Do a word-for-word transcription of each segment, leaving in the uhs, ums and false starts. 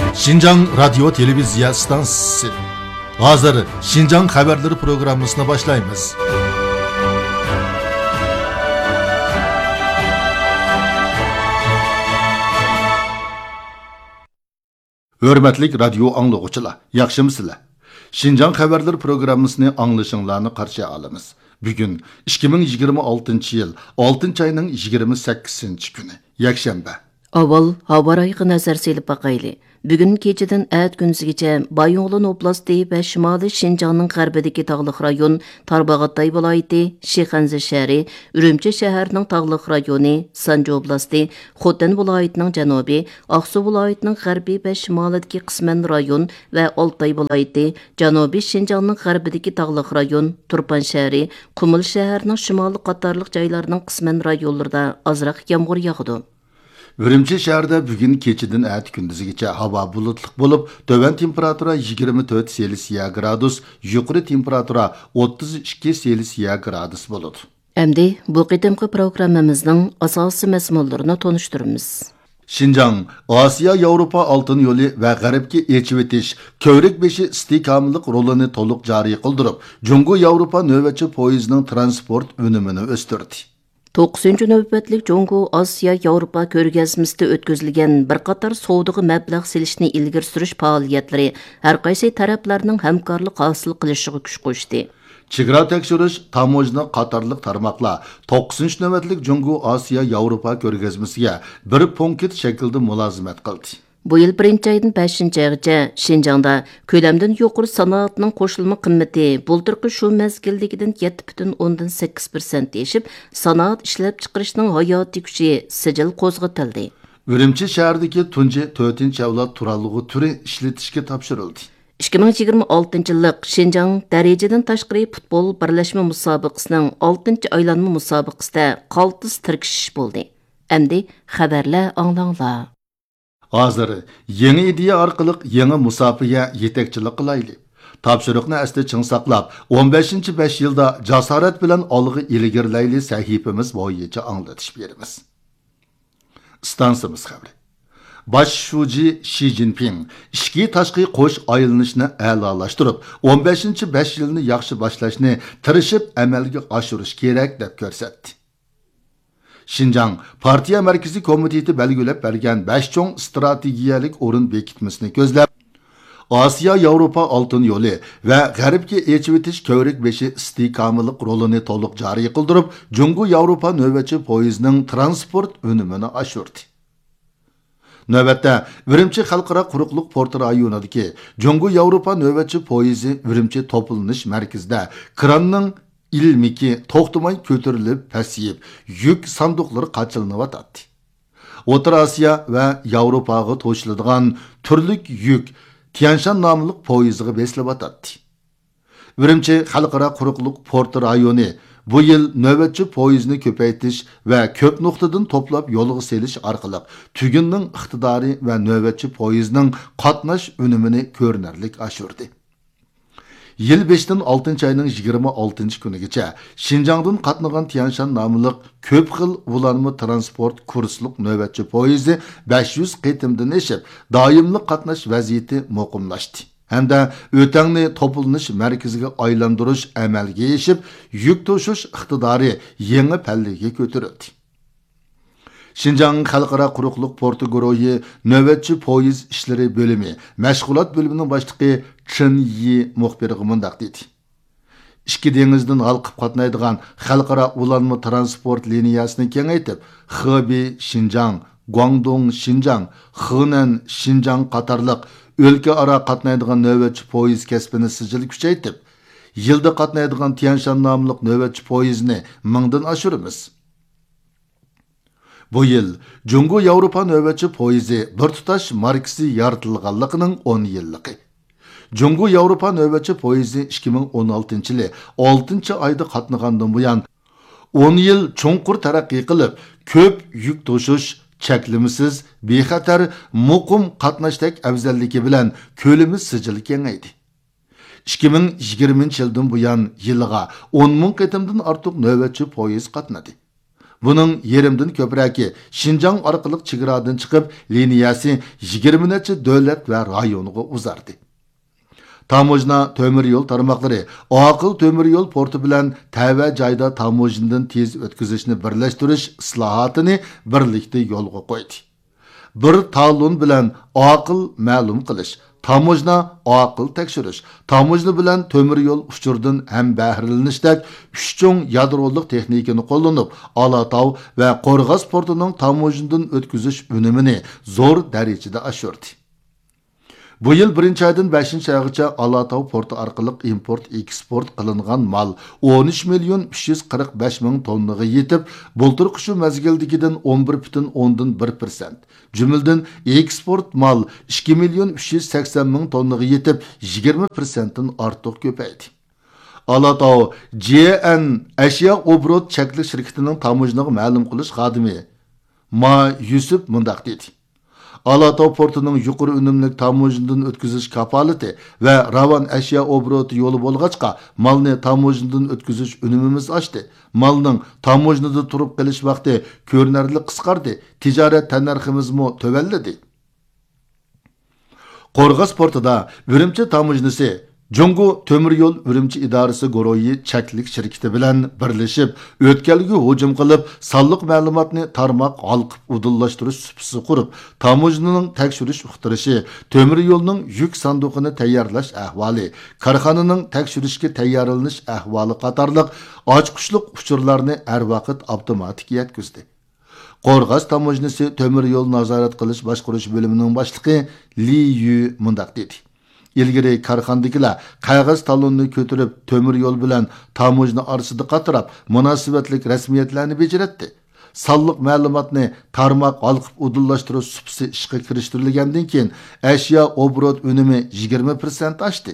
Şinjan Radyo Televizya Stansisi. Hazır Şinjan Haberleri programmasına başlayımız. Hürmetlik radyo anlıqçılar, yaxşımısılar? Şinjan Haberleri programmasını anlaşınlarını qarşı alımız. Bugün ikki ming yigirma oltinchi yil oltinchi ayning yigirma sakkizinchi kuni, yakshanba. Avval havo rayığı nazar selip bakaylı. Bugün keçeden ət günüzgece Bayonğlan oblasti ve Şimali Şinjan'ın g'arbidagi tağlıq rayon, Tarbağatay vilayeti, Şixanzi şəhəri, Ürümçi şəhərinin tağlıq rayonu, Sanca oblasti, Xotan vilayetinin janubi, Aqsu vilayetinin g'arbi ve şimalidagi qisman rayon ve Altay vilayeti, Janubi Şinjan'ın g'arbidagi tağlıq rayon, Turpan şəhəri, Qumul şəhərinin şimali qatarlıq joylarının qisman rayonlarida azraq yağmur yağdı. Ürümçi şəhərdə bugün keçidin ət gündüzgəcə hava bulutluq bo'lib, töven temperatura yigirma to'rt Selsiya gradus, yuqori temperatura o'ttiz ikki Selsiya gradus bo'ladi. Əmdi bu qitimqi programmamızның asası məzmunlarını tonuşturumuz. Şinjan, Asiya Avropa altın yolu və Qərbki eçivetiş, kövrek beşi istikamlıq rolunu toluq jari qıldırıb, Jungo Avropa növbətçi poyizinin transport önümünü östürdü. to'qqizinchi navbatlik Jungo Asiya Yevropa ko'rgazmasida o'tkazilgan bir qator savdoga mablag' selishni ilgari surish faoliyatlari har qaysi taraflarning hamkorlik hosil qilishiga kuch qo'shdi. Chegara tekshirish, tamojna qatorliq tarmoqlar to'qqizinchi navbatlik Jungo Asiya Yevropa ko'rgazmasiga bir punkt shaklda mulozimat qildi. Bu yıl birinchi aydan beshinchi aygacha Şinjanda ko'lamdan yuqori sanoatning qo'shilma qimmati bultirqi shu mezgildagidan yetti butun o'ndan sakkiz persent eshib, sanoat ishlab chiqarishning hayotiy kuchi sijil qo'zg'atildi. Ürümçi shahridagi tunji to'rtinchi avlod turallig'i turi ishlatishga topshirildi. ikki ming yigirma oltinchi yillik Şinjan darajadan tashqari futbol birlashma musobaqasining oltinchi aylanma musobaqasida qaltis tirkishish bo'ldi. Endi xabarlar anglanglar. Hazır yeni ideya orqali yangi musobaqa yetakchilik qilayli. Topshiriqni asli ching saqlab, o'n beshinchi besh yilda jasorat bilan olg'i ilgirlayli sahifamiz bo'yicha anglatish beramiz. Stansimiz xabari. Bosh shuji Xi Jinping ishki tashqi qo'sh aylanishni a'lolashtirib, o'n beshinchi besh yilni yaxshi boshlashni tirishib amalga oshirish kerak deb ko'rsatdi. Şinjan Partiya Markaziy Komiteti belgilab bergan besh cho'ng strategiyalik o'rin bekitmasini ko'zlab, Asiya Avropa oltin yo'li va G'arbga echivetish ko'rik beshi istiqomlik rolini to'liq joriy qildirib, Jungo Avropa navbatchi poyizning transport unumini oshirdi. Navbatda Ürümçi xalqaro quruqliq porti rayonidagi Jungo Avropa navbatchi poyizi Ürümçi to'planish markazida kranning ilmiki to'xtamay ko'tarilib pasiyib, yuk sanduqlari qachilinib atadi. O'rta Osiyo va Yevropaga to'shiladigan turlik yuk Tianshan nomli poyizga besilib atadi. Ürümçi xalqaro quruqliq porti rayoni bu yil navbatchi poyizni ko'paytirish va ko'p nuqtadan to'plab yo'lga selish orqali tugunning iqtidori va navbatchi poyizning qatnash unumini ko'rinarli oshirdi. Yil beshdan oltinchi ayning yigirma oltinchi kunigacha Şinjandan qatnagan Tianshan nomli ko'p xil ulanma transport kursliq navbatchi poyizi besh yuz qitimdan eshib, doimli qatnash vaziyati muqimlashdi. Hamda o'tangni to'planish markaziga aylantirish amalga eshib, yuk to'shish iqtidori yangi pallaga ko'tarildi. Şinjan Xalqaro quruqliq porti guruhi navbatchi poyiz ishlari bo'limi mashg'ulot bo'limining boshlig'i Chen Yi muxbiriga mundaq dedi. Ikki dengizdan g'alqib qatnaydigan xalqaro ulanma transport liniyasini kengaytib, Hebei Şinjan, Guangdong Şinjan, Henan Şinjan qatorliq o'lka aro qatnaydigan navbatchi poyiz kasbini sijil kuchaytib, yilda qatnaydigan Tianshan nomli navbatchi poyizni mingdan oshiramiz. Bu yil Jungo Avropa navbatchi poyizi bir tutash markasi yaratilganligining o'n yilligi. Jungo Avropa navbatchi poyizi ikki ming o'n oltinchi yili oltinchi oyda qatnagandan buyon o'n yil cho'nqur taraqqiy qilib, ko'p yuk to'shish, cheklimisiz, bexatar, muqim qatnashdak afzalligi bilan ko'limi sijil kengaydi. ikki ming yigirmanchi yildan buyon yilga o'n ming qitimdan ortiq navbatchi poyiz qatnadi. Buning yerimdan ko'pragi Şinjan orqali chegaradan chiqib, liniyasi yigirma necha davlat va rayonga uzardi. Tamojna temir yo'l tarmoqlari Oqil temir yo'l porti bilan tava joyda tamojnadan tez o'tkazishni birlashtirish islohotini birlikda yo'lga qo'ydi. Bir talon bilan oqil ma'lum qilish, tamojna oqil tekshirish, tamojna bilan temir yo'l uchurdan ham bahrilanishdek uch cho'ng yadroliq texnikani qo'llanib, Alatau va Qo'rg'os portining tamojnadan o'tkazish unumini zo'r darajada oshirdi. Bu yil birinchi oydan beshinchi oygacha Alatau porti orqali import eksport qilingan mal o'n uch million uch yuz qirq besh ming tonnaga yetib, bulturqi shu mezgildagidan o'n bir butun o'ndan bir persent. Jumladan eksport mal ikki million uch yuz sakson ming tonnaga yetib, yigirma persentdan ortiq ko'paydi. Alatau J N Ashyo Obrot cheklik shirkatining tamojnaga ma'lum qilish xodimi Ma Yusuf mundaq dedi. Alatau portining yuqori unumli tamojnadan o'tkazish kapolati va ravon ashyo obroti yo'li bo'lg'achqa malni tamojnadan o'tkazish unumimiz oshdi. Malning tamojnada turib qilish vaqti ko'rinarli qisqardi. Tijorat tannarximizmi tövalladi. Qo'rg'os portida Urumchi tamojnasi Jungo temir yo'l Urumchi idorasi Goroyi cheklik shirkati bilan birlashib, o'tkalgi hujum qilib, sonliq ma'lumotni tarmoq olqib udullashtirish supisi qurib, tamojnaning tekshirish uqtirishi, temir yo'lning yuk sanduqini tayyorlash ahvoli, korxonaning tekshirishga tayyorlanish ahvoli qatorliq ochqishliq uchurlarni har vaqt avtomatik yetkazdi. Qo'rg'os tamojnasi temir yo'l nazorat qilish boshqarish bo'limining boshlig'i Li Yu mundaq dedi. İlgiri karxandagilar qog'oz talonni ko'tarib temir yo'l bilan tamojna orasida qatirab munosabatlik rasmiyatlarni bejiratdi. Sonliq ma'lumotni tarmoq olqib udullashtirish supsi ishga kirishtirilgandan keyin ashyo obrot unumi yigirma persent oshdi.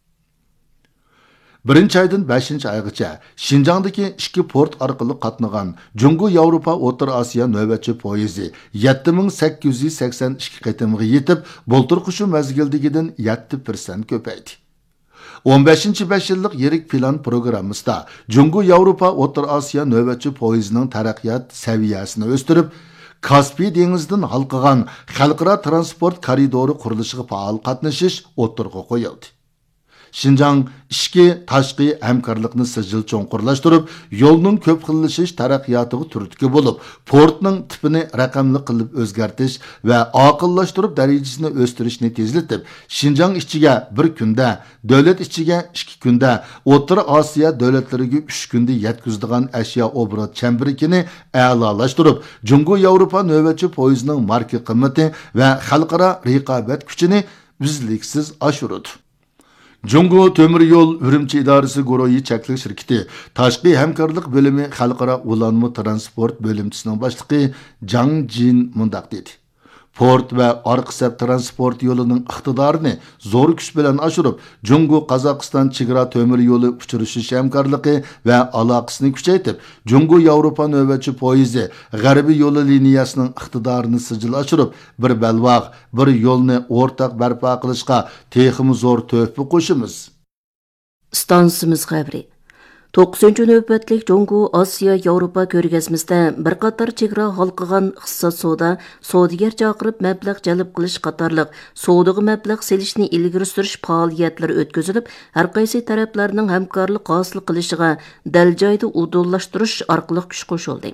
Birinchi oydan beshinchi oygacha Şinjandagi ikki port orqali qatnagan Jungo Yevropa O'rta Osiyo navbatchi poyezdi yetti ming sakkiz yuz sakson ikki qatimga yetib, bulturqi shu mezgildagidan yetti persent ko'paydi. o'n beshinchi besh yillik yirik plan programmasida Jungo Yevropa O'rta Osiyo navbatchi poyezdining taraqqiyot saviyasini o'stirib, Kaspiy dengizidan halqagan xalqaro transport koridori qurilishiga faol qatnashish o'tirg'a qo'yildi. Şinjan ishki tashqi hamkorlikni sijil cho'nqurlashtirib, yo'lning ko'p xillashish taraqqiyotiga turtki bo'lib, portning tipini raqamli qilib o'zgartish va oqillashtirib darajasini o'stirishni tezlatib, Şinjan ichiga bir kunda, davlat ichiga ikki kunda, O'rta Osiyo davlatlariga uch kunda yetkazadigan ashyo obrot chambarikini a'lolashtirib, Jungo Yevropa navbatchi poyezdining marka qimmati va xalqaro raqobat kuchini uzluksiz oshirdi. Jungo temir yo'l Urumchi idorasi Goroyi cheklik shirkati tashqi hamkorlik bo'limi xalqaro ulanma transport bo'limchisining boshlig'i Jang Jin mundaq dedi. Port va orqa transport yo'lining iqtidorini zo'r kuch bilan oshirib, Jungo Qozog'iston chegara temir yo'li uchirish hamkorligi va aloqasini kuchaytirib, Jungo Yevropa navbatchi poyezdi g'arbiy yo'li liniyasining iqtidorini sijil oshirib, bir balvoq, bir yo'lni o'rtaq barpo qilishga texmi zo'r to'hfa qo'shimiz. Stansimiz xabari to'qqizinchi navbatlik Jungo Osiyo Yevropa ko'rgazmasida bir qator chegara halqagan iqtisod savdo, savdogar chaqirib mablag' jalb qilish qatorliq savdoga mablag' selishni ilgari surish faoliyatlari o'tkazilib, har qaysi taraflarning hamkorlik hosil qilishiga dal joyda udullashtirish orqali kuch qo'shildi.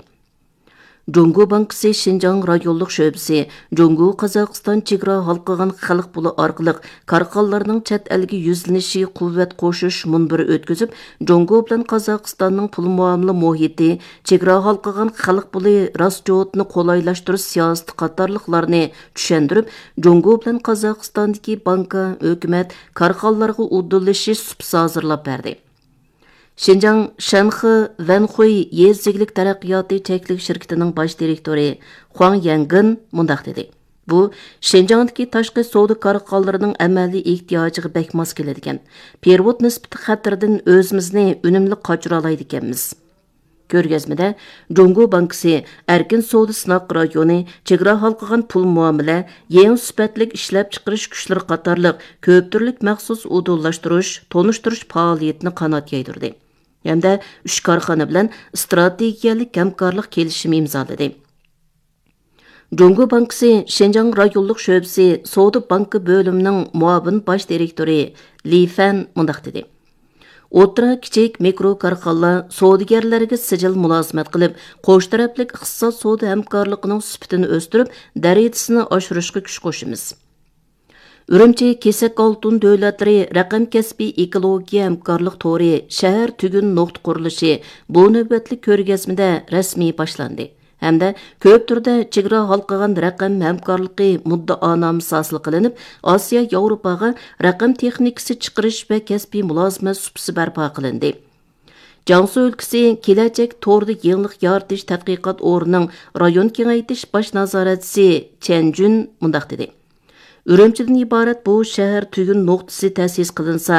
Jungo Bankisi Şinjan rayonluq şöbisi, Jungo Qozog'iston chegara halqagan xalq puli orqali karxonlarning chet elga yuzlanishi quvvat qo'shish munbiri o'tkazib, Jungo bilan Qozog'istonning pul muomala muhiti, chegara halqagan xalq puli rasjotni qo'laylashtirish siyosati qatorliqlarni tushuntirib, Jungo bilan Qozog'istondagi banka, hukumat, karxonlarga udullashish supsi hozirlab berdi. Şinjan Shanxi Wenhui yeziglik taraqqiyoti cheklik shirkatining bosh direktori Huang Yangen mundaq dedi. Bu Şinjandagi tashqi savdo korxonalarining amaliy ehtiyojiga bek mos keladigan. Pervod nisbati xatardan o'zimizni unumli qochira oladi ekanmiz. Ko'rgazmada Jungo Bankisi erkin savdo sinoq rayoni, chegara halqagan pul muomala, yeng sifatlik ishlab chiqarish kuchlari qatorliq ko'p turlik maxsus udullashtirish, tonishtirish faoliyatini qanot yaydirdi. hamda uch korxona bilan strategiyalik hamkorlik kelishimi imzoladi. Jungo Bankisi Şinjan rayonluq şöbesi Savdo banki bölümünün muavin baş direktori Li Fan mundaq dedi. O'tira kichik mikro korxonalar savdogarlarga sijil mulozimat qilib, qo'sh taraflik iqtisod savdo hamkorligining sifatini o'stirib, darajasini oshirishga kuch qo'shamiz. Urumchi kesak oltin davlatlari raqam kasbiy ekologiya hamkorlik to'ri shahar tugun nuqta qurilishi bu navbatlik ko'rgazmada rasmiy boshlandi. Hamda ko'p turda chegara halqagan raqam hamkorligi muddaonoma hosil qilinib, Osiyo Yevropaga raqam texnikasi chiqarish va kasbiy mulozimat supsi barpo qilindi. Jiangsu өлкәсе kelajak to'rda yangilik yaratish tadqiqot o'rnining rayon kengaytirish bosh nazoratchisi Chen Jun mundaq dedi. Urumchidan iborat bu shahar tugun nuqtasi ta'sis qilinsa,